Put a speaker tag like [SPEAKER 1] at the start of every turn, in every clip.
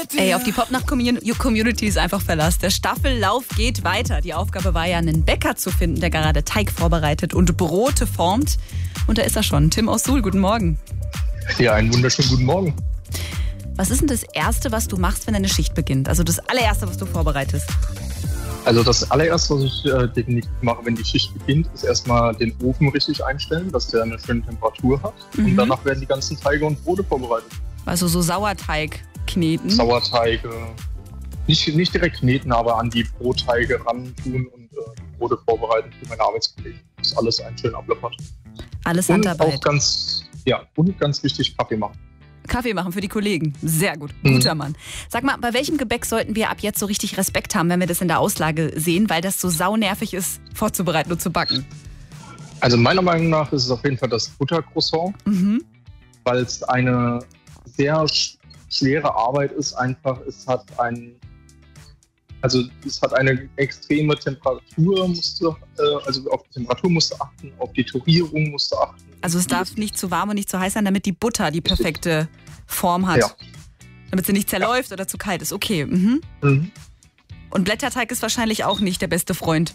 [SPEAKER 1] Ey, auf die Popnacht-Community ist einfach Verlass. Der Staffellauf geht weiter. Die Aufgabe war ja, einen Bäcker zu finden, der gerade Teig vorbereitet und Brote formt. Und da ist er schon. Tim aus Suhl, guten Morgen.
[SPEAKER 2] Ja, einen wunderschönen guten Morgen.
[SPEAKER 1] Was ist denn das Erste, was du machst, wenn deine Schicht beginnt? Also das allererste, was du vorbereitest?
[SPEAKER 2] Also das allererste, was ich definitiv mache, wenn die Schicht beginnt, ist erstmal den Ofen richtig einstellen, dass der eine schöne Temperatur hat. Und danach werden die ganzen Teige und Brote vorbereitet.
[SPEAKER 1] Also so Sauerteig kneten?
[SPEAKER 2] Sauerteige, nicht direkt kneten, aber an die Brotteige ran tun und die Brote vorbereiten für meine Arbeitskollegen. Das alles ein schön abklappert.
[SPEAKER 1] Alles
[SPEAKER 2] und
[SPEAKER 1] Handarbeit.
[SPEAKER 2] Auch ganz wichtig, Kaffee machen.
[SPEAKER 1] Kaffee machen für die Kollegen. Sehr gut. Guter Mann. Sag mal, bei welchem Gebäck sollten wir ab jetzt so richtig Respekt haben, wenn wir das in der Auslage sehen, weil das so saunervig ist, vorzubereiten und zu backen?
[SPEAKER 2] Also meiner Meinung nach ist es auf jeden Fall das Buttercroissant, weil es eine sehr schwere Arbeit ist. Einfach, es hat eine extreme Temperatur, also auf die Temperatur musst du achten, auf die Torierung musst du achten.
[SPEAKER 1] Also es darf nicht zu warm und nicht zu heiß sein, damit die Butter die perfekte Form hat. Ja. Damit sie nicht zerläuft oder zu kalt ist. Okay. Und Blätterteig ist wahrscheinlich auch nicht der beste Freund.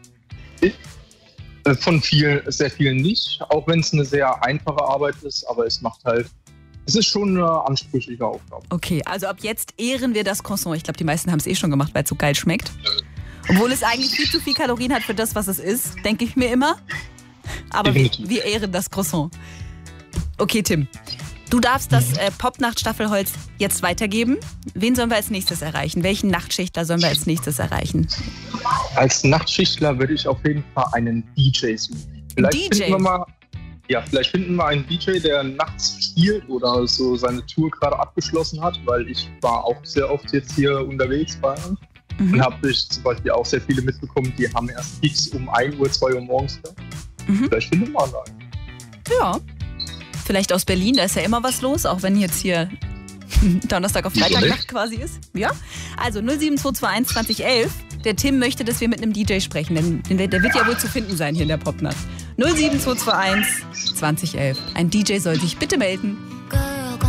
[SPEAKER 2] Von sehr vielen nicht, auch wenn es eine sehr einfache Arbeit ist, aber es ist schon eine ansprüchliche Aufgabe.
[SPEAKER 1] Okay, also ab jetzt ehren wir das Croissant. Ich glaube, die meisten haben es schon gemacht, weil es so geil schmeckt. Obwohl es eigentlich viel zu viel Kalorien hat für das, was es ist, denke ich mir immer. Aber wir ehren das Croissant. Okay, Tim, du darfst das Popnacht-Staffelholz jetzt weitergeben. Wen sollen wir als nächstes erreichen? Welchen Nachtschichtler sollen wir als nächstes erreichen?
[SPEAKER 2] Als Nachtschichtler würde ich auf jeden Fall einen DJ suchen. Vielleicht finden wir einen DJ, der nachts spielt oder so seine Tour gerade abgeschlossen hat, weil ich war auch sehr oft jetzt hier unterwegs bei uns. Und habe ich zum Beispiel auch sehr viele mitbekommen, die haben erst Peaks um 1 Uhr, 2 Uhr morgens gehabt. Vielleicht finden wir einen.
[SPEAKER 1] Ja, vielleicht aus Berlin, da ist ja immer was los, auch wenn jetzt hier Donnerstag auf Freitagnacht quasi ist. Ja, also 07221 2011. Der Tim möchte, dass wir mit einem DJ sprechen, denn der wird ja wohl zu finden sein hier in der Popnacht. 07221 2011. Ein DJ soll sich bitte melden.